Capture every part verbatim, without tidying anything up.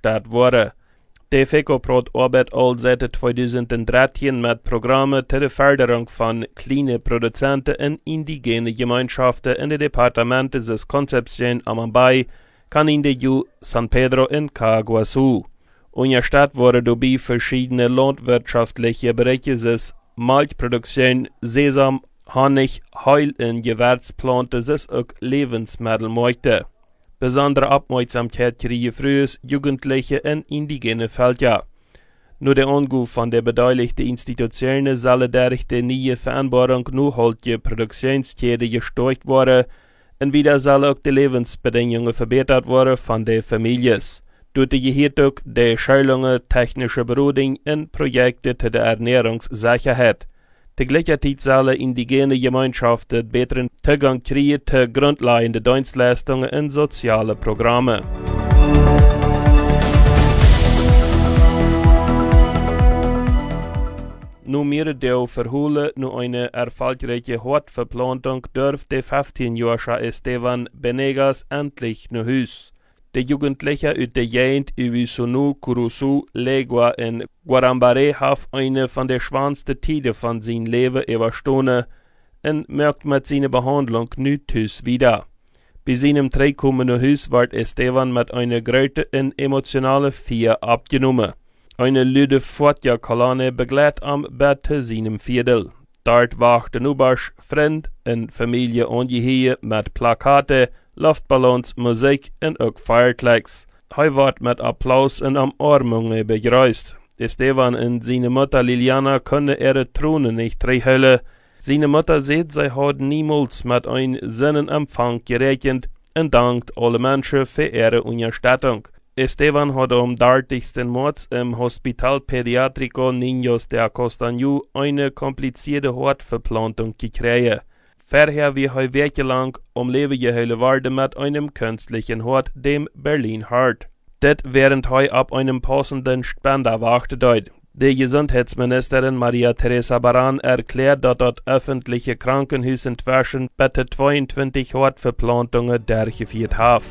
gestart worden. De FECOPROD arbeitet al seit tweeduizend met programmen ter Förderung von kleinen Produzenten en indigene Gemeinschaften in de departementen des Concepción, Amambay, Canindeyú, San Pedro en Caguazú. Unterstützt wurde dabei verschiedene landwirtschaftliche Bereiche des Milchproduktion, Sesam, Honig, Heil en Gewärzplanten des auch Lebensmittelmärkte. Besondere Aufmerksamkeit kriegen frühes Jugendliche in indigene Felder. Nur der Anruf von der beteiligten Institutionen soll durch die neue Vereinbarung nachhaltige Produktionskette gestärkt werden und wieder sollen auch die Lebensbedingungen verbessert werden von den Familien. Durch die Gehirtung der Schulungen, technische Beratung und Projekte zur Ernährungssicherheit. Tegelijkertijd zullen indigene Gemeinschaften besseren Zugang kriegen zu grundlegenden Dienstleistungen und sozialen Programmen. Nu meer der verholen, nu eine erfolgreiche Hortverplantung dürfte fünfzehnjährige Esteban Benegas endlich nach Hus. Der Jugendliche aus der Gegend Ibizunu, Curuzu, Legua und Guarambaré hat eine von der schwansten Tide von seinem Leben überstanden und merkt mit seiner Behandlung nicht Hus wieder. Bei seinem Zurückkommen nach Hus wird Esteban mit einer großen und emotionalen Feier abgenommen. Eine lüde Fortja-Kolonne begleitet am Bett zu seinem Viertel. Dort wacht ein Ubasch, Freund und Familie angehört mit Plakaten, Luftballons, Musik und auch Fireclicks. Er wird mit Applaus und Umarmungen begrüßt. Esteban und seine Mutter Liliana können ihre Tränen nicht reinholen. Seine Mutter sieht, sie hat niemals mit einem Sonnenempfang gerechnet und dankt alle Menschen für ihre Unterstützung. Esteban hat am dreißigsten März im Hospital Pediátrico Niños de Acostañú eine komplizierte Hortverplantung gekriegt. Vorher wie er wochenlang um Leben gehalten worden mit einem künstlichen Hort, dem Berlin Heart. Das während er ab einem passenden Spender wartet. Die Gesundheitsministerin Maria Teresa Baran erklärt, dass das öffentliche Krankenhaus inzwischen bitte zweiundzwanzig Hortverplantungen durchgeführt hat.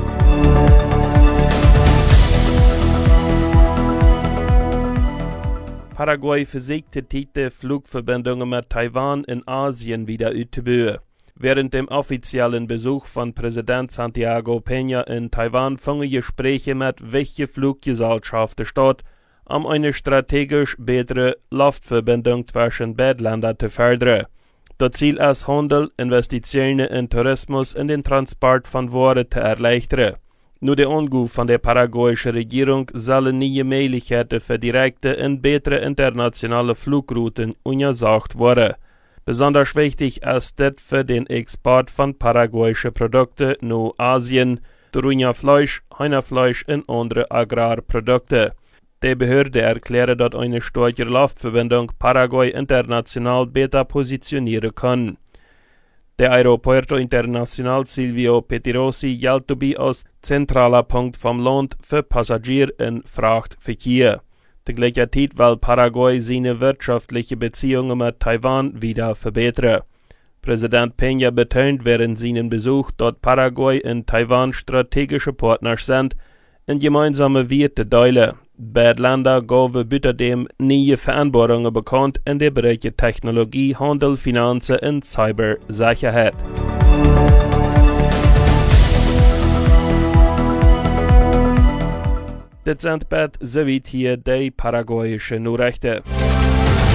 Paraguay versuchte die Flugverbindungen mit Taiwan in Asien wieder auszubauen. Während dem offiziellen Besuch von Präsident Santiago Peña in Taiwan fanden Gespräche mit wichtigen Fluggesellschaften statt, um eine strategisch bessere Luftverbindung zwischen beiden Ländern zu fördern. Das Ziel ist, Handel, Investitionen in Tourismus und den Transport von Waren zu erleichtern. Nur der Anruf von der paraguayischen Regierung sollen neue Möglichkeiten für direkte und bessere internationale Flugrouten untersucht werden. Besonders wichtig ist das für den Export von paraguayischen Produkten nach Asien, darunter Fleisch, Hühnerfleisch und andere Agrarprodukte. Die Behörde erklärt, dass eine starke Luftverbindung Paraguay international besser positionieren kann. Der Aeropuerto Internacional Silvio Pettirossi gilt dabei als zentraler Punkt vom Land für Passagier- und Frachtverkehr. Gleichzeitig will Paraguay seine wirtschaftlichen Beziehungen mit Taiwan wieder verbessern. Präsident Peña betont während seinem Besuch, dass Paraguay und Taiwan strategische Partner sind und gemeinsame Werte teilen. Beide Länder gaben außerdem neue Vereinbarungen bekannt in den Bereichen Technologie, Handel, Finanzen und Cybersicherheit. Das sind bald soweit hier die paraguayischen Nachrichten.